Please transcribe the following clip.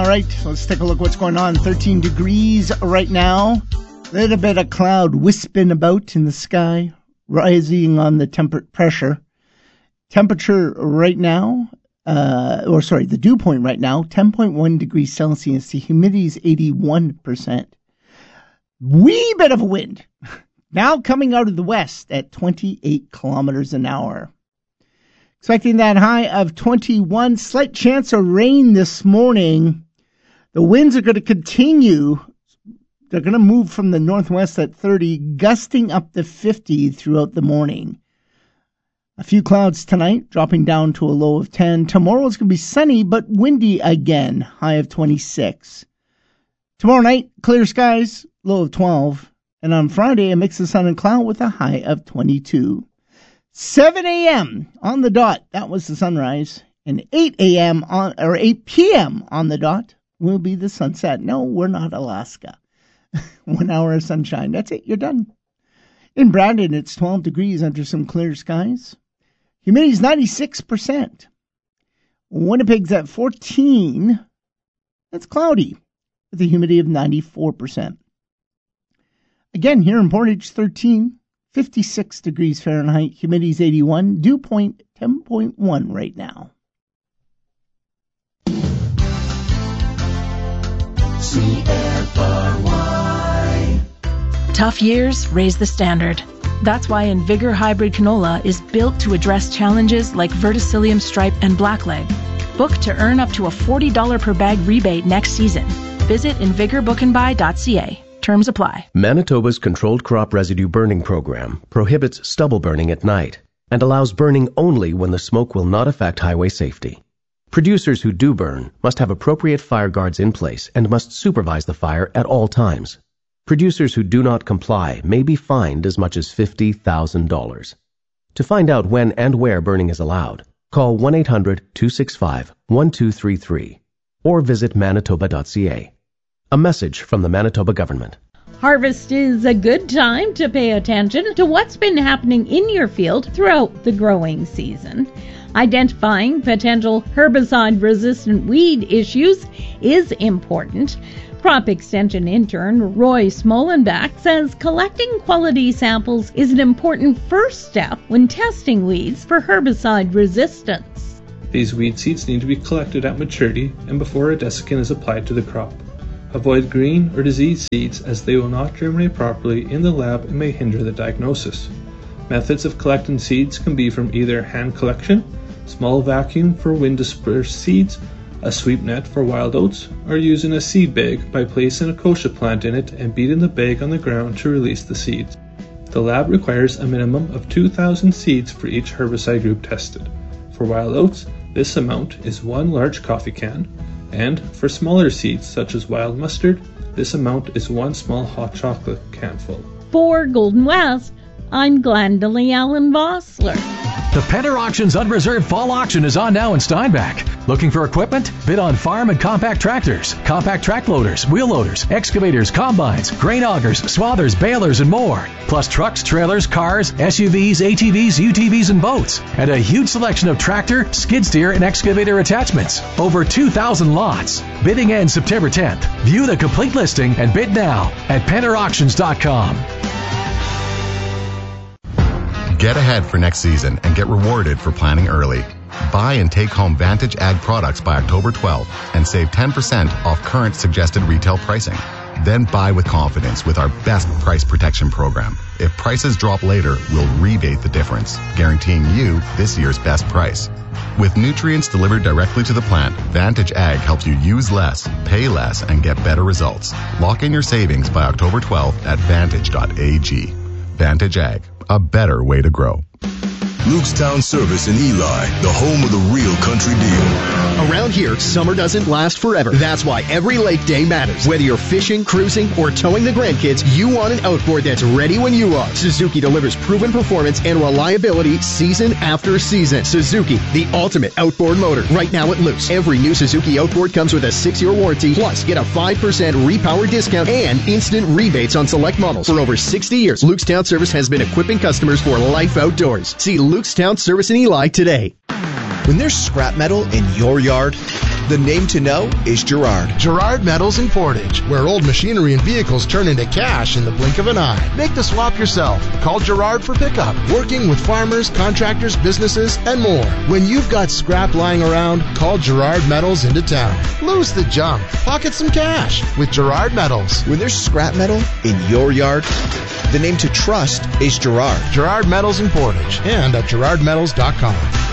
right, let's take a look what's going on. 13 degrees right now. A little bit of cloud wisping about in the sky, rising on the temperate pressure. Temperature right now, the dew point right now, 10.1 degrees Celsius. The humidity is 81%. Wee bit of a wind. Now coming out of the west at 28 kilometers an hour. Expecting that high of 21. Slight chance of rain this morning. The winds are going to continue. They're going to move from the northwest at 30, gusting up to 50 throughout the morning. A few clouds tonight, dropping down to a low of 10. Tomorrow it's going to be sunny, but windy again, high of 26. Tomorrow night, clear skies, low of 12. And on Friday, a mix of sun and cloud with a high of 22. 7 a.m. on the dot, that was the sunrise. And 8 p.m. on the dot will be the sunset. No, we're not Alaska. 1 hour of sunshine. That's it. You're done. In Brandon, it's 12 degrees under some clear skies. Humidity is 96%. Winnipeg's at 14. That's cloudy with a humidity of 94%. Again, here in Portage, 13, 56 degrees Fahrenheit, humidity is 81, dew point 10.1 right now. CFRY. Tough years raise the standard. That's why Invigor Hybrid Canola is built to address challenges like verticillium stripe and blackleg. Book to earn up to a $40 per bag rebate next season. Visit invigorbookandbuy.ca. Terms apply. Manitoba's Controlled Crop Residue Burning Program prohibits stubble burning at night and allows burning only when the smoke will not affect highway safety. Producers who do burn must have appropriate fire guards in place and must supervise the fire at all times. Producers who do not comply may be fined as much as $50,000. To find out when and where burning is allowed, call 1-800-265-1233 or visit manitoba.ca. A message from the Manitoba government. Harvest is a good time to pay attention to what's been happening in your field throughout the growing season. Identifying potential herbicide-resistant weed issues is important. Crop Extension intern Roy Smolenbach says collecting quality samples is an important first step when testing weeds for herbicide resistance. These weed seeds need to be collected at maturity and before a desiccant is applied to the crop. Avoid green or diseased seeds as they will not germinate properly in the lab and may hinder the diagnosis. Methods of collecting seeds can be from either hand collection, small vacuum for wind dispersed seeds, a sweep net for wild oats, or using a seed bag by placing a kochia plant in it and beating the bag on the ground to release the seeds. The lab requires a minimum of 2,000 seeds for each herbicide group tested. For wild oats, this amount is 1 large coffee can, and for smaller seeds such as wild mustard, this amount is 1 small hot chocolate canful. For Golden West, I'm Glendalee Allen Vossler. The Penner Auctions Unreserved Fall Auction is on now in Steinbach. Looking for equipment? Bid on farm and compact tractors, compact track loaders, wheel loaders, excavators, combines, grain augers, swathers, balers, and more. Plus trucks, trailers, cars, SUVs, ATVs, UTVs, and boats. And a huge selection of tractor, skid steer, and excavator attachments. Over 2,000 lots. Bidding ends September 10th. View the complete listing and bid now at PennerAuctions.com. Get ahead for next season and get rewarded for planning early. Buy and take home Vantage Ag products by October 12th and save 10% off current suggested retail pricing. Then buy with confidence with our best price protection program. If prices drop later, we'll rebate the difference, guaranteeing you this year's best price. With nutrients delivered directly to the plant, Vantage Ag helps you use less, pay less, and get better results. Lock in your savings by October 12th at vantage.ag. Vantage Ag, a better way to grow. Lukestown Service in Eli, the home of the real country deal. Around here, summer doesn't last forever. That's why every lake day matters. Whether you're fishing, cruising, or towing the grandkids, you want an outboard that's ready when you are. Suzuki delivers proven performance and reliability season after season. Suzuki, the ultimate outboard motor. Right now at Luke's, every new Suzuki outboard comes with a 6-year warranty, plus get a 5% repower discount and instant rebates on select models. For over 60 years, Lukestown Service has been equipping customers for life outdoors. See Lukestown Service in Eli today. When there's scrap metal in your yard, The name to know is Gerard. Gerard Metals in Portage, where old machinery and vehicles turn into cash in the blink of an eye. Make the swap yourself. Call Gerard for pickup. Working with farmers, contractors, businesses, and more. When you've got scrap lying around, call Gerard Metals into town. Lose the junk. Pocket some cash with Gerard Metals. When there's scrap metal in your yard, the name to trust is Gerard. Gerard Metals in Portage and at GerardMetals.com.